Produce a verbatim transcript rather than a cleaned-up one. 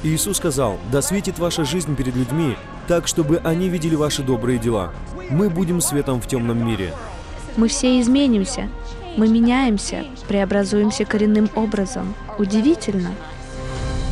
Иисус сказал: «Да светит ваша жизнь перед людьми, так, чтобы они видели ваши добрые дела». Мы будем светом в темном мире. Мы все изменимся. Мы меняемся, преобразуемся коренным образом. Удивительно.